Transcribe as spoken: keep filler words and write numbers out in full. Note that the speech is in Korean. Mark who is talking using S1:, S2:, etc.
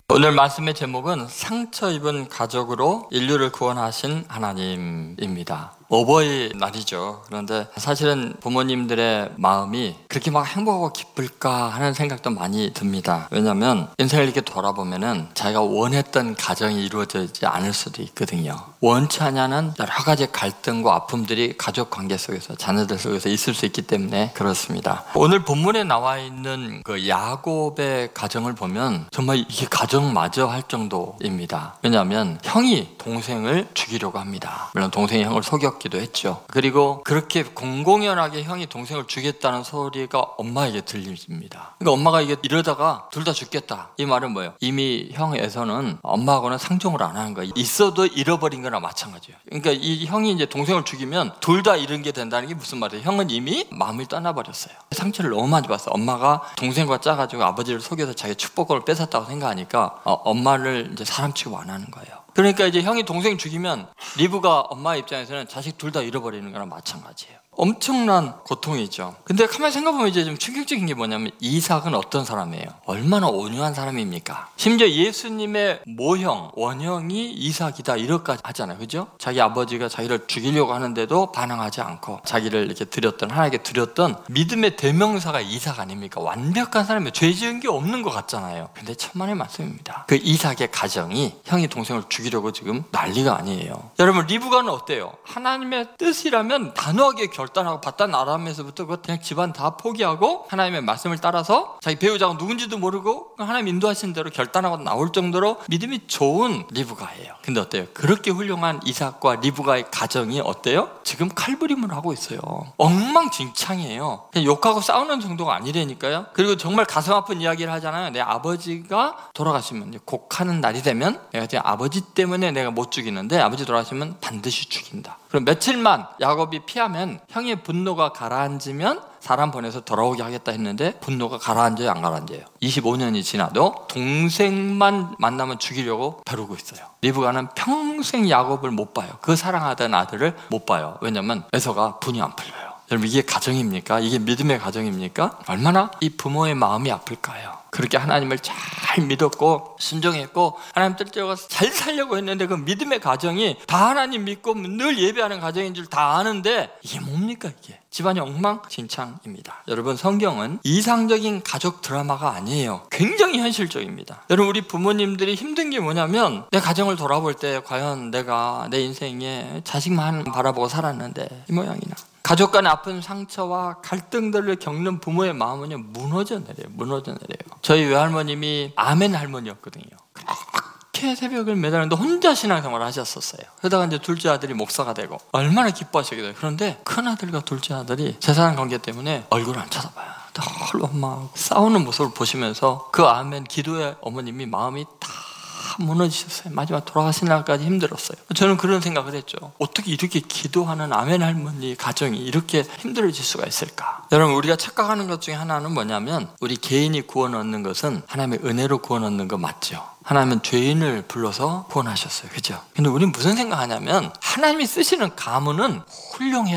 S1: 오늘 말씀의 제목은 상처 입은 가족으로 인류를 구원하신 하나님입니다. 어버이날이죠. 그런데 사실은 부모님들의 마음이 그렇게 막 행복하고 기쁠까 하는 생각도 많이 듭니다. 왜냐하면 인생을 이렇게 돌아보면은 자기가 원했던 가정이 이루어지지 않을 수도 있거든요. 원치 않냐는 여러 가지 갈등과 아픔들이 가족 관계 속에서, 자녀들 속에서 있을 수 있기 때문에 그렇습니다. 오늘 본문에 나와 있는 그 야곱의 가정을 보면 정말 이게 가정마저 할 정도입니다. 왜냐하면 형이 동생을 죽이려고 합니다. 물론 동생이 형을 속였 기도 했죠. 그리고 그렇게 공공연하게 형이 동생을 죽였다는 소리가 엄마에게 들립니다. 그러니까 엄마가 이게 이러다가 둘 다 죽겠다. 이 말은 뭐예요? 이미 형에서는 엄마하고는 상종을 안 하는 거예요. 있어도 잃어버린 거나 마찬가지예요. 그러니까 이 형이 이제 동생을 죽이면 둘 다 잃은 게 된다는 게 무슨 말이에요? 형은 이미 마음을 떠나버렸어요. 상처를 너무 많이 받았어요. 엄마가 동생과 짜가지고 아버지를 속여서 자기 축복을 뺏었다고 생각하니까 어, 엄마를 이제 사람 취급 안 하는 거예요. 그러니까 이제 형이 동생 죽이면 리브가 엄마 입장에서는 자식 둘 다 잃어버리는 거랑 마찬가지예요. 엄청난 고통이죠. 근데 가만히 생각해보면 이제 좀 충격적인 게 뭐냐면 이삭은 어떤 사람이에요? 얼마나 온유한 사람입니까? 심지어 예수님의 모형, 원형이 이삭이다 이렇게까지 하잖아요. 그죠? 자기 아버지가 자기를 죽이려고 하는데도 반항하지 않고 자기를 이렇게 드렸던, 하나님께 드렸던 믿음의 대명사가 이삭 아닙니까? 완벽한 사람이에요. 죄 지은 게 없는 것 같잖아요. 근데 천만의 말씀입니다. 그 이삭의 가정이 형이 동생을 죽이려고 지금 난리가 아니에요. 여러분, 리브가는 어때요? 하나님의 뜻이라면 단호하게 결 결단하고 바단 아람에서부터 그냥 집안 다 포기하고 하나님의 말씀을 따라서 자기 배우자가 누군지도 모르고 하나님 인도하신 대로 결단하고 나올 정도로 믿음이 좋은 리브가예요. 근데 어때요? 그렇게 훌륭한 이삭과 리브가의 가정이 어때요? 지금 칼부림을 하고 있어요. 엉망진창이에요. 그냥 욕하고 싸우는 정도가 아니라니까요. 그리고 정말 가슴 아픈 이야기를 하잖아요. 내 아버지가 돌아가시면 이제 곡하는 날이 되면 내가 지금 아버지 때문에 내가 못 죽이는데 아버지 돌아가시면 반드시 죽인다. 그럼 며칠만 야곱이 피하면 형의 분노가 가라앉으면 사람 보내서 돌아오게 하겠다 했는데 분노가 가라앉아요, 안 가라앉아요? 이십오 년이 지나도 동생만 만나면 죽이려고 벼르고 있어요. 리브가는 평생 야곱을 못 봐요. 그 사랑하던 아들을 못 봐요. 왜냐면 에서가 분이 안 풀려요. 여러분, 이게 가정입니까? 이게 믿음의 가정입니까? 얼마나 이 부모의 마음이 아플까요? 그렇게 하나님을 잘 믿었고 순종했고 하나님 뜻대로 잘 살려고 했는데 그 믿음의 가정이 다 하나님 믿고 늘 예배하는 가정인 줄 다 아는데 이게 뭡니까 이게? 집안이 엉망진창입니다. 여러분, 성경은 이상적인 가족 드라마가 아니에요. 굉장히 현실적입니다. 여러분, 우리 부모님들이 힘든 게 뭐냐면 내 가정을 돌아볼 때 과연 내가 내 인생에 자식만 바라보고 살았는데 이 모양이나 가족 간의 아픈 상처와 갈등들을 겪는 부모의 마음은요 무너져 내려요. 무너져 내려요. 저희 외할머님이 아멘 할머니였거든요. 그렇게 새벽을 매달는데 혼자 신앙생활을 하셨었어요. 그러다가 이제 둘째 아들이 목사가 되고 얼마나 기뻐하시겠어요. 그런데 큰 아들과 둘째 아들이 재산 관계 때문에 얼굴을 안 쳐다봐요. 늘 엄마하고 싸우는 모습을 보시면서 그 아멘 기도에 어머님이 마음이 다 무너지셨어요. 마지막 돌아가신 날까지 힘들었어요. 저는 그런 생각을 했죠. 어떻게 이렇게 기도하는 아멘 할머니 가정이 이렇게 힘들어질 수가 있을까? 여러분, 우리가 착각하는 것 중에 하나는 뭐냐면 우리 개인이 구원 얻는 것은 하나님의 은혜로 구원 얻는 거 맞죠? 하나님은 죄인을 불러서 구원하셨어요. 그죠? 근데 우리는 무슨 생각하냐면 하나님이 쓰시는 가문은 훌륭해요.